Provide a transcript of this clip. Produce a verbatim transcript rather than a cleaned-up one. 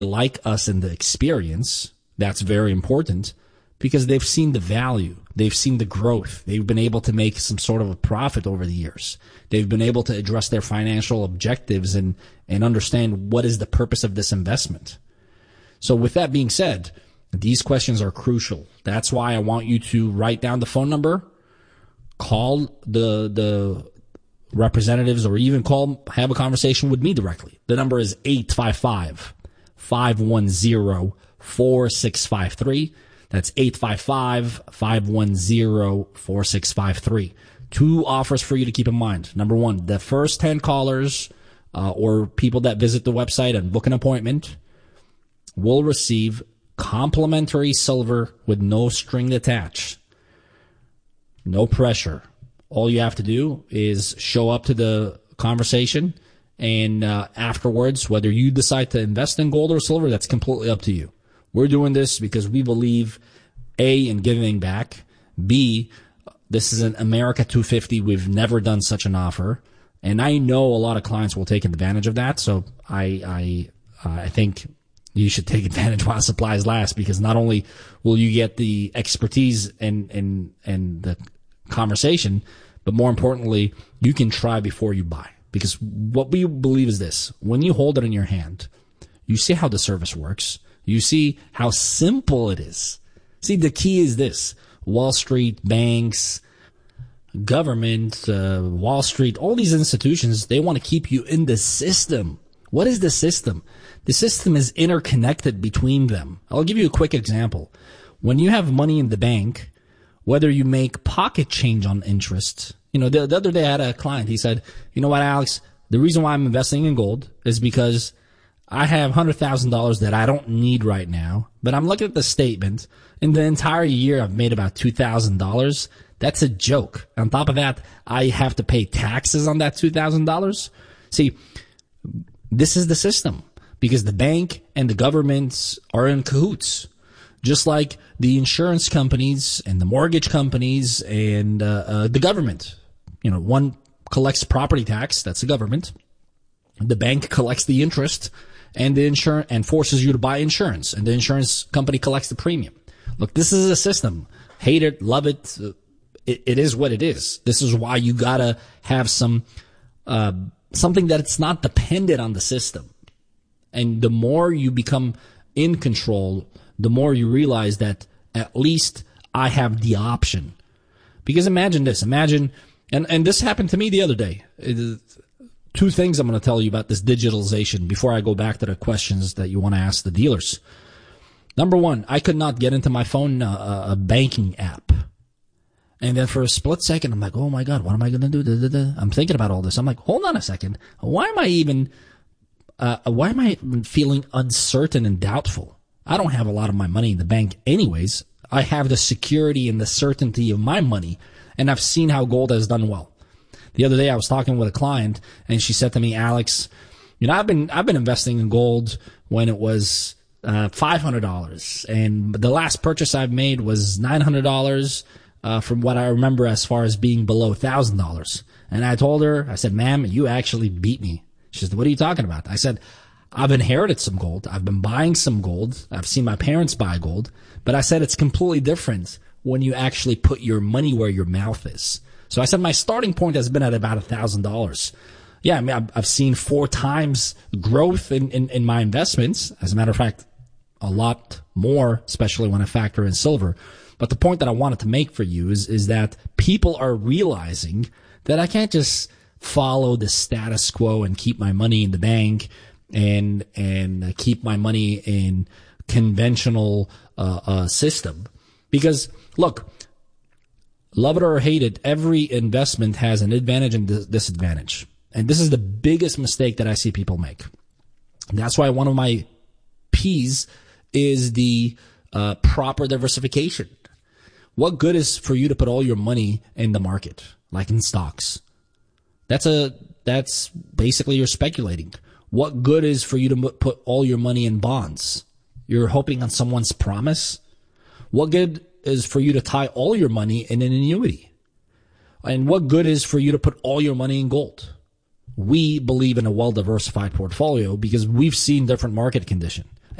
like us in the experience. That's very important because they've seen the value. They've seen the growth. They've been able to make some sort of a profit over the years. They've been able to address their financial objectives and, and understand what is the purpose of this investment. So with that being said, these questions are crucial. That's why I want you to write down the phone number, call the the representatives, or even call, have a conversation with me directly. The number is eight five five, five one zero, four six five three. That's eight five five, five one zero, four six five three. Two offers for you to keep in mind. Number one, the first ten callers uh, or people that visit the website and book an appointment will receive complimentary silver with no string attached. No pressure. All you have to do is show up to the conversation, and uh, afterwards, whether you decide to invest in gold or silver, that's completely up to you. We're doing this because we believe, A, in giving back, B, this is an America two fifty. We've never done such an offer, and I know a lot of clients will take advantage of that, so I I, uh, I think you should take advantage while supplies last, because not only will you get the expertise and, and, and the conversation, but more importantly, you can try before you buy. Because what we believe is this: when you hold it in your hand, you see how the service works. You see how simple it is. See, the key is this: Wall Street, banks, government, uh, Wall Street, all these institutions, they want to keep you in the system. What is the system? The system is interconnected between them. I'll give you a quick example. When you have money in the bank, whether you make pocket change on interest, you know, the, the other day I had a client, he said, you know what, Alex, the reason why I'm investing in gold is because I have one hundred thousand dollars that I don't need right now, but I'm looking at the statement. In the entire year, I've made about two thousand dollars. That's a joke. On top of that, I have to pay taxes on that two thousand dollars. See, this is the system, because the bank and the governments are in cahoots, just like the insurance companies and the mortgage companies and uh, uh, the government. You know, one collects property tax, that's the government. The bank collects the interest, and the insurance and forces you to buy insurance, and the insurance company collects the premium. Look, this is a system. Hate it, love it. It, it is what it is. This is why you gotta have some uh, something that it's not dependent on the system. And the more you become in control, the more you realize that at least I have the option. Because imagine this, imagine, and, and this happened to me the other day. It, two things I'm going to tell you about this digitalization before I go back to the questions that you want to ask the dealers. Number one, I could not get into my phone uh, a banking app. And then for a split second, I'm like, oh my God, what am I going to do? Da, da, da. I'm thinking about all this. I'm like, hold on a second. Why am I even, uh, why am I feeling uncertain and doubtful? I don't have a lot of my money in the bank anyways. I have the security and the certainty of my money, and I've seen how gold has done well. The other day I was talking with a client, and she said to me, Alex, you know, I've been, I've been investing in gold when it was, uh, five hundred dollars. And the last purchase I've made was nine hundred dollars. Uh, from what I remember as far as being below one thousand dollars. And I told her, I said, ma'am, you actually beat me. She said, what are you talking about? I said, I've inherited some gold. I've been buying some gold. I've seen my parents buy gold. But I said it's completely different when you actually put your money where your mouth is. So I said my starting point has been at about one thousand dollars. Yeah, I mean, I've, I've seen four times growth in, in, in my investments. As a matter of fact, a lot more, especially when I factor in silver. But the point that I wanted to make for you is, is that people are realizing that I can't just follow the status quo and keep my money in the bank and, and keep my money in conventional, uh, uh, system. Because look, love it or hate it, every investment has an advantage and dis- disadvantage. And this is the biggest mistake that I see people make. And that's why one of my P's is the, uh, proper diversification. What good is for you to put all your money in the market, like in stocks? That's a, that's basically you're speculating. What good is for you to put all your money in bonds? You're hoping on someone's promise. What good is for you to tie all your money in an annuity? And what good is for you to put all your money in gold? We believe in a well-diversified portfolio because we've seen different market conditions.